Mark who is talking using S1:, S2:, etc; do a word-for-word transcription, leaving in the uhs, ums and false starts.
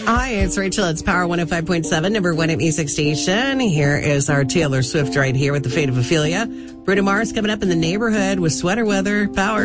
S1: Hi, it's Rachel. It's Power one oh five point seven, number one at Music Station. Here is our Taylor Swift right here with The Fate of Ophelia. Bruno Mars coming up in the neighborhood with Sweater Weather. Power.